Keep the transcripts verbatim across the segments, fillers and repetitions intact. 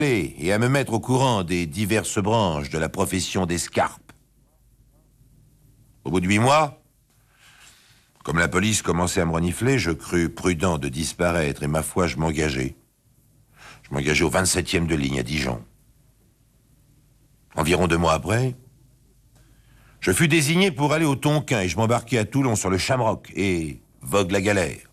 et à me mettre au courant des diverses branches de la profession d'escarpe. Au bout de huit mois, comme la police commençait à me renifler, je crus prudent de disparaître et ma foi, je m'engageai. Je m'engageai au vingt-septième de ligne à Dijon. Environ deux mois après, je fus désigné pour aller au Tonquin et je m'embarquai à Toulon sur le Shamrock et vogue la galère.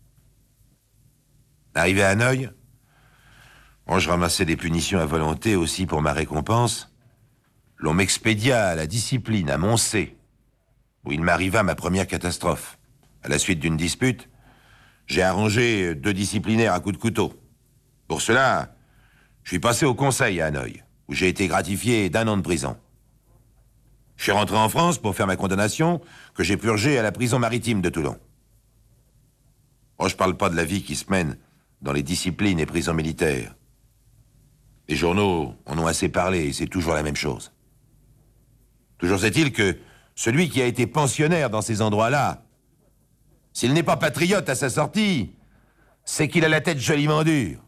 Arrivé à Hanoï, bon, je ramassais des punitions à volonté aussi pour ma récompense. L'on m'expédia à la discipline à Moncey, où il m'arriva ma première catastrophe. À la suite d'une dispute, j'ai arrangé deux disciplinaires à coups de couteau. Pour cela, je suis passé au conseil à Hanoï, où j'ai été gratifié d'un an de prison. Je suis rentré en France pour faire ma condamnation, que j'ai purgée à la prison maritime de Toulon. Bon, je parle pas de la vie qui se mène dans les disciplines et prisons militaires. Les journaux en ont assez parlé et c'est toujours la même chose. Toujours est-il que celui qui a été pensionnaire dans ces endroits-là, s'il n'est pas patriote à sa sortie, c'est qu'il a la tête joliment dure.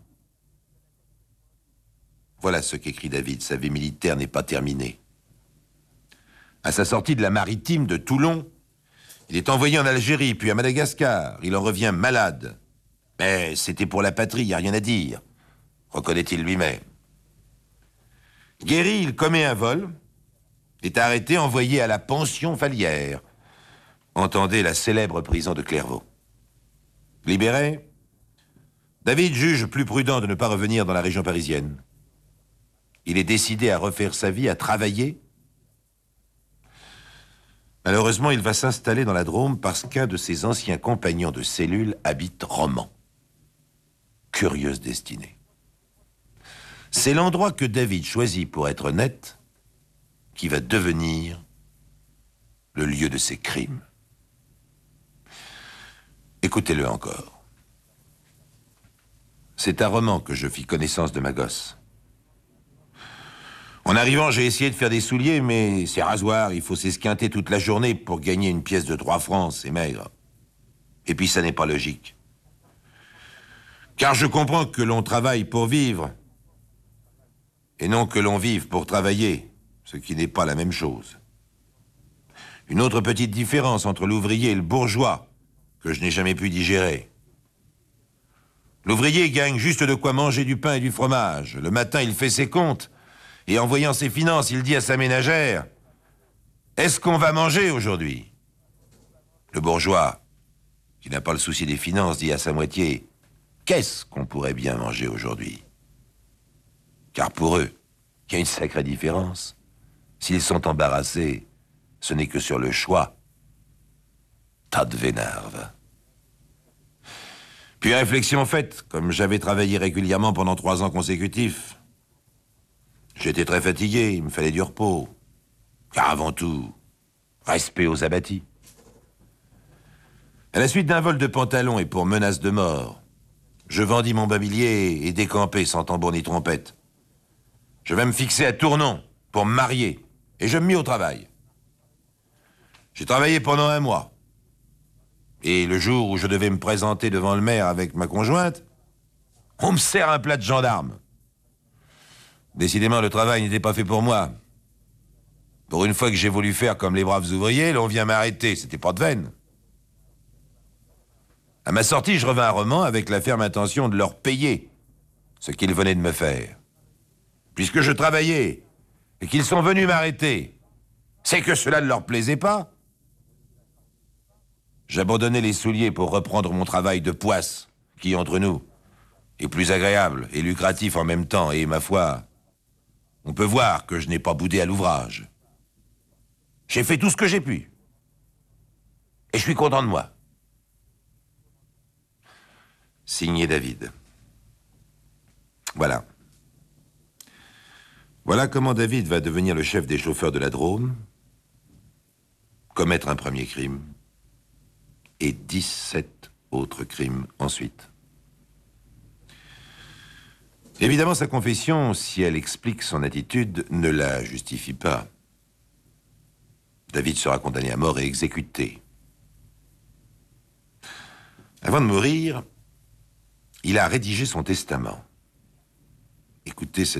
Voilà ce qu'écrit David, sa vie militaire n'est pas terminée. À sa sortie de la maritime de Toulon, il est envoyé en Algérie, puis à Madagascar. Il en revient malade. Mais c'était pour la patrie, il n'y a rien à dire, reconnaît-il lui-même. Guéri, il commet un vol, est arrêté, envoyé à la pension Falière. Entendez la célèbre prison de Clairvaux. Libéré, David juge plus prudent de ne pas revenir dans la région parisienne. Il est décidé à refaire sa vie, à travailler. Malheureusement, il va s'installer dans la Drôme parce qu'un de ses anciens compagnons de cellule habite Romans. Curieuse destinée. C'est l'endroit que David choisit pour être net qui va devenir le lieu de ses crimes. Écoutez-le encore. C'est à Romans que je fis connaissance de ma gosse. En arrivant, j'ai essayé de faire des souliers, mais c'est rasoir, il faut s'esquinter toute la journée pour gagner une pièce de trois francs, c'est maigre. Et puis ça n'est pas logique. Car je comprends que l'on travaille pour vivre, et non que l'on vive pour travailler, ce qui n'est pas la même chose. Une autre petite différence entre l'ouvrier et le bourgeois, que je n'ai jamais pu digérer. L'ouvrier gagne juste de quoi manger du pain et du fromage. Le matin, il fait ses comptes, et en voyant ses finances, il dit à sa ménagère, « Est-ce qu'on va manger aujourd'hui ?» Le bourgeois, qui n'a pas le souci des finances, dit à sa moitié, « Qu'est-ce qu'on pourrait bien manger aujourd'hui ?» Car pour eux, il y a une sacrée différence. S'ils sont embarrassés, ce n'est que sur le choix. Tas de vénarves. Puis réflexion faite, comme j'avais travaillé régulièrement pendant trois ans consécutifs, j'étais très fatigué, il me fallait du repos. Car avant tout, respect aux abattis. À la suite d'un vol de pantalon et pour menace de mort, je vendis mon mobilier et décampai sans tambour ni trompette. Je vais me fixer à Tournon pour me marier et je me mis au travail. J'ai travaillé pendant un mois. Et le jour où je devais me présenter devant le maire avec ma conjointe, on me sert un plat de gendarme. Décidément, le travail n'était pas fait pour moi. Pour une fois que j'ai voulu faire comme les braves ouvriers, l'on vient m'arrêter, c'était pas de veine. À ma sortie, je revins à Romans avec la ferme intention de leur payer ce qu'ils venaient de me faire. Puisque je travaillais et qu'ils sont venus m'arrêter, c'est que cela ne leur plaisait pas. J'abandonnais les souliers pour reprendre mon travail de poisse, qui, entre nous, est plus agréable et lucratif en même temps, et, ma foi, on peut voir que je n'ai pas boudé à l'ouvrage. J'ai fait tout ce que j'ai pu. Et je suis content de moi. Signé David. Voilà. Voilà comment David va devenir le chef des chauffeurs de la Drôme, commettre un premier crime, et dix-sept autres crimes ensuite. Évidemment, sa confession, si elle explique son attitude, ne la justifie pas. David sera condamné à mort et exécuté. Avant de mourir, il a rédigé son testament. Écoutez,